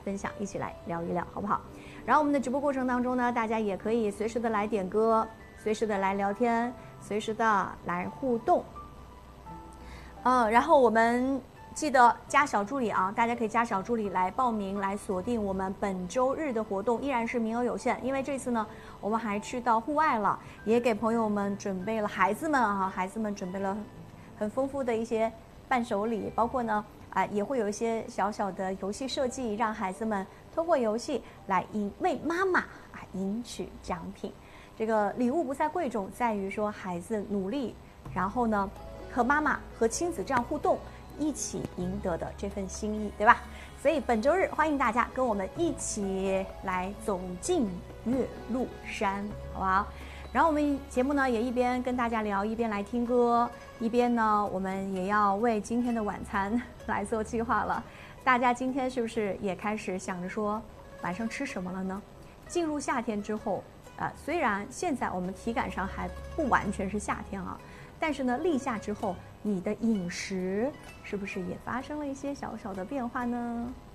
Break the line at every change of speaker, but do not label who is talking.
分享，一起来聊一聊，好不好？然后我们的直播过程当中呢，大家也可以随时的来点歌，随时的来聊天，随时的来互动。然后我们记得加小助理啊，大家可以加小助理来报名，来锁定我们本周日的活动，依然是名额有限。因为这次呢，我们还去到户外了，也给朋友们准备了孩子们准备了很丰富的一些伴手礼，包括呢也会有一些小小的游戏设计，让孩子们通过游戏来为妈妈赢取奖品。这个礼物不在贵重，在于说孩子努力，然后呢和妈妈和亲子这样互动，一起赢得的这份心意，对吧？所以本周日欢迎大家跟我们一起来走进岳麓山，好不好？然后我们节目呢也一边跟大家聊，一边来听歌，一边呢我们也要为今天的晚餐来做计划了。大家今天是不是也开始想着说晚上吃什么了呢？进入夏天之后，虽然现在我们体感上还不完全是夏天啊，但是呢立夏之后，你的饮食是不是也发生了一些小小的变化呢？